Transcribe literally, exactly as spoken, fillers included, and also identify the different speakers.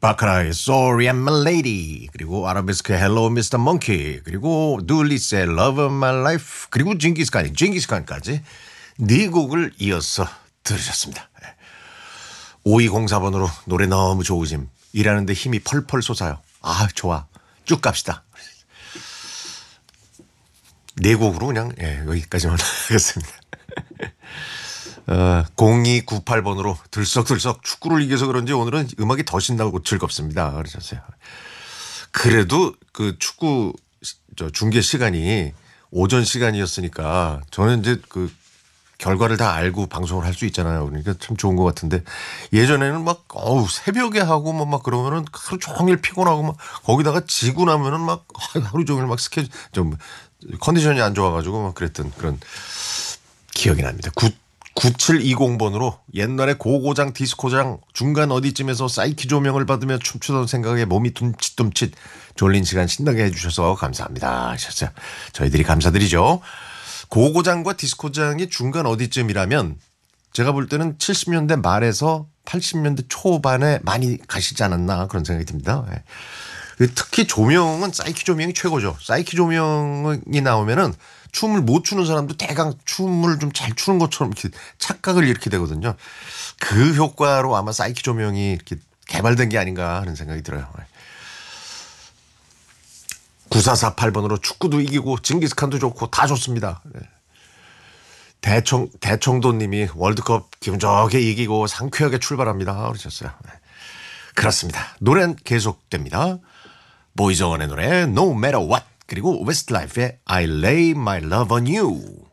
Speaker 1: 바카라의 Sorry I'm a Lady, 그리고 아라베스크의 Hello 미스터 Monkey, 그리고 둘리스의 Love of My Life, 그리고 징기스칸이 징기스칸까지 네 곡을 이어서 들으셨습니다. 오이공사 번으로 노래 너무 좋으심. 일하는데 힘이 펄펄 솟아요. 아 좋아. 쭉 갑시다. 네 곡으로 그냥 예, 여기까지만 하겠습니다. 어, 공이구팔 번으로 들썩들썩 축구를 이겨서 그런지 오늘은 음악이 더 신나고 즐겁습니다. 그러셨어요. 그래도 그 축구 저 중계 시간이 오전 시간이었으니까 저는 이제 그 결과를 다 알고 방송을 할 수 있잖아요. 그러니까 참 좋은 것 같은데 예전에는 막 어우 새벽에 하고 뭐 막 그러면은 하루 종일 피곤하고 막 거기다가 지고 나면은 막 하루 종일 막 스케줄 좀 컨디션이 안 좋아가지고 막 그랬던 그런 기억이 납니다. 구칠이공 번으로 옛날에 고고장 디스코장 중간 어디쯤에서 사이키 조명을 받으며 춤추던 생각에 몸이 둠칫둠칫 졸린 시간 신나게 해주셔서 감사합니다 하셨어요. 저희들이 감사드리죠. 고고장과 디스코장이 중간 어디쯤이라면 제가 볼 때는 칠십 년대 말에서 팔십 년대 초반에 많이 가시지 않았나 그런 생각이 듭니다. 특히 조명은 사이키 조명이 최고죠. 사이키 조명이 나오면은 춤을 못 추는 사람도 대강 춤을 좀 잘 추는 것처럼 이렇게 착각을 일으키게 되거든요. 그 효과로 아마 사이키 조명이 이렇게 개발된 게 아닌가 하는 생각이 들어요. 구사사팔 번으로 축구도 이기고 징기스칸도 좋고 다 좋습니다. 대청, 대청도 님이 월드컵 기분 좋게 이기고 상쾌하게 출발합니다. 그러셨어요. 그렇습니다. 노래는 계속됩니다. 보이즈원의 노래 No Matter What, 그리고 웨스트라이프의 I Lay My Love On You.